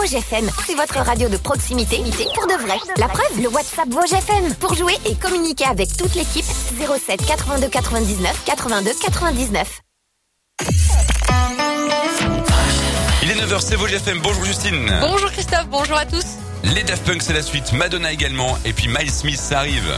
Vosges FM. C'est votre radio de proximité pour de vrai. La preuve, le WhatsApp Vosges FM. Pour jouer et communiquer avec toute l'équipe, 07 82 99 82 99. Il est 9h, c'est Vosges FM. Bonjour Justine. Bonjour Christophe, bonjour à tous. Les Daft Punk, c'est la suite. Madonna également. Et puis Miles Smith, ça arrive.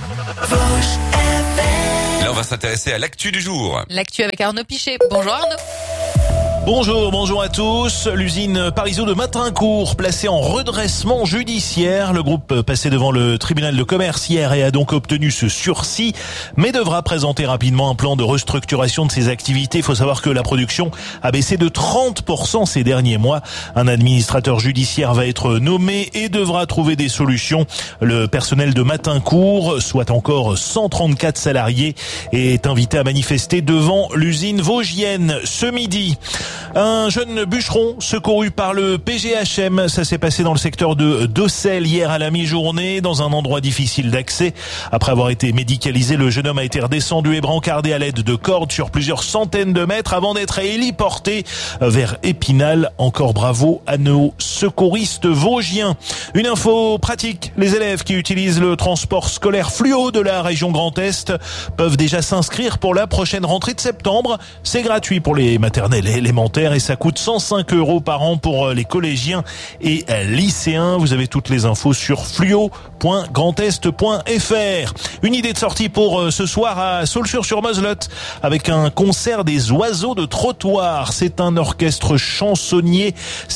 Là, on va s'intéresser à l'actu du jour. L'actu avec Arnaud Pichet. Bonjour Arnaud. Bonjour à tous. L'usine Parisot de Matincourt placée en redressement judiciaire. Le groupe passé devant le tribunal de commerce hier et a donc obtenu ce sursis, mais devra présenter rapidement un plan de restructuration de ses activités. Il faut savoir que la production a baissé de 30% ces derniers mois. Un administrateur judiciaire va être nommé et devra trouver des solutions. Le personnel de Matincourt, soit encore 134 salariés, est invité à manifester devant l'usine vosgienne ce midi. Un jeune bûcheron secouru par le PGHM, ça s'est passé dans le secteur de Docelles hier à la mi-journée, dans un endroit difficile d'accès. Après avoir été médicalisé, le jeune homme a été redescendu et brancardé à l'aide de cordes sur plusieurs centaines de mètres avant d'être héliporté vers Épinal. Encore bravo à nos secouristes vosgiens. Une info pratique, les élèves qui utilisent le transport scolaire fluo de la région Grand Est peuvent déjà s'inscrire pour la prochaine rentrée de septembre. C'est gratuit pour les maternelles et élémentaires et ça coûte 105 € par an pour les collégiens et lycéens. Vous avez toutes les infos sur fluo.grandest.fr. Une idée de sortie pour ce soir à Saulxures-sur-Moselotte avec un concert des oiseaux de trottoir. C'est un orchestre chansonnier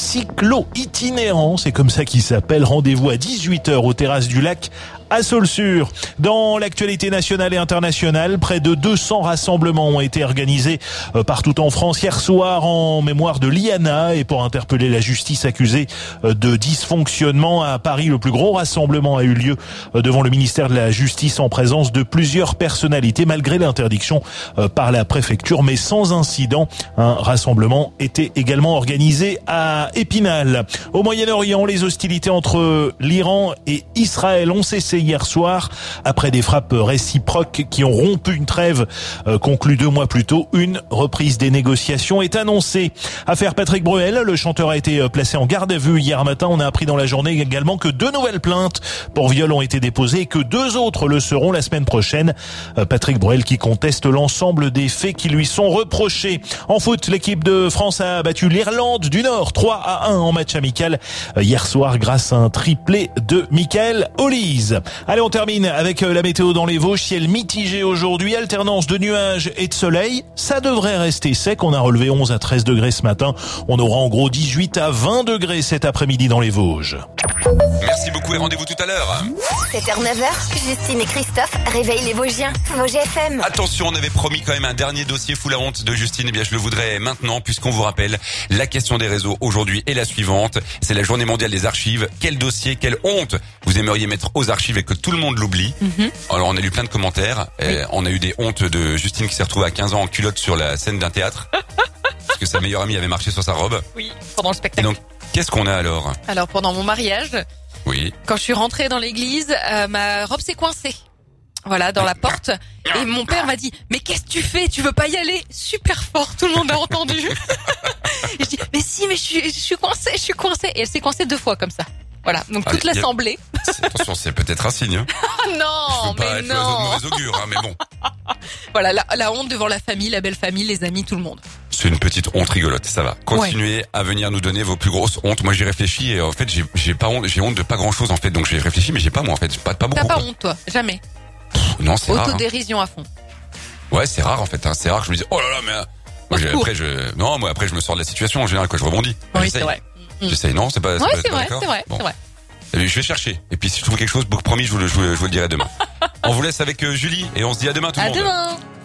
cyclo-itinérant, c'est comme ça qu'il s'appelle. Rendez-vous à 18h aux terrasses du lac à Saulxures. Dans l'actualité nationale et internationale, près de 200 rassemblements ont été organisés partout en France hier soir en mémoire de Liana et pour interpeller la justice accusée de dysfonctionnement. À Paris, le plus gros rassemblement a eu lieu devant le ministère de la Justice en présence de plusieurs personnalités malgré l'interdiction par la préfecture, mais sans incident. Un rassemblement était également organisé à Épinal. Au Moyen-Orient, les hostilités entre l'Iran et Israël ont cessé hier soir après des frappes réciproques qui ont rompu une trêve conclue 2 mois plus tôt. Une reprise des négociations est annoncée. Affaire Patrick Bruel, le chanteur a été placé en garde à vue hier matin. On a appris dans la journée également que 2 nouvelles plaintes pour viol ont été déposées et que 2 autres le seront la semaine prochaine. Patrick Bruel qui conteste l'ensemble des faits qui lui sont reprochés. En foot, l'équipe de France a battu l'Irlande du Nord 3-1 en match amical hier soir grâce à un triplé de Michael Hollis. Allez, on termine avec la météo dans les Vosges. Ciel mitigé aujourd'hui, alternance de nuages et de soleil. Ça devrait rester sec. On a relevé 11 à 13 degrés ce matin. On aura en gros 18 à 20 degrés cet après-midi dans les Vosges. Merci beaucoup et rendez-vous tout à l'heure. 7h, 9h, Justine et Christophe réveillent les Vosgiens. Vosges FM. Attention, on avait promis quand même un dernier dossier fou la honte de Justine. Eh bien, je le voudrais maintenant puisqu'on vous rappelle la question des réseaux aujourd'hui est la suivante. C'est la journée mondiale des archives. Quel dossier, quelle honte vous aimeriez mettre aux archives et que tout le monde l'oublie? Alors, on a lu plein de commentaires. On a eu des hontes de Justine qui s'est retrouvée à 15 ans en culotte sur la scène d'un théâtre. Parce que sa meilleure amie avait marché sur sa robe. Oui, pendant le spectacle. Et donc, qu'est-ce qu'on a alors? Alors, pendant mon mariage, oui. Quand je suis rentrée dans l'église, ma robe s'est coincée. Voilà, dans la porte. Et mon père m'a dit, mais qu'est-ce que tu fais? Tu veux pas y aller? Super fort, tout le monde a entendu. Et je dis, mais si, mais je suis coincée. Et elle s'est coincée 2 fois comme ça. Voilà, donc toute l'assemblée. Attention, c'est peut-être un signe. Hein. Non, mais non. Je veux pas être de mauvais augure, hein, mais bon. Voilà, la honte devant la famille, la belle famille, les amis, tout le monde. C'est une petite honte rigolote, ça va. Continuez à venir nous donner vos plus grosses hontes. Moi, j'y réfléchis et en fait, j'ai pas honte, j'ai honte de pas grand-chose en fait. Donc j'ai réfléchi, mais j'ai pas moi en fait, pas beaucoup. T'as pas honte toi, jamais. Non, c'est rare. Autodérision à fond. Ouais, c'est rare en fait. Hein. C'est rare que je me dise oh là là, mais moi après je me sors de la situation en général, quoi. Je rebondis. Oui, c'est vrai. J'essaye, non, c'est pas. Ouais, c'est vrai. Je vais chercher. Et puis si je trouve quelque chose, promis, je vous le dirai demain. On vous laisse avec Julie et on se dit à demain tout le monde. À demain.